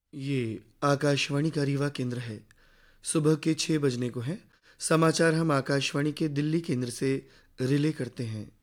ये आकाशवाणी का रीवा केंद्र है। सुबह के 6 बजने को है। समाचार हम आकाशवाणी के दिल्ली केंद्र से रिले करते हैं।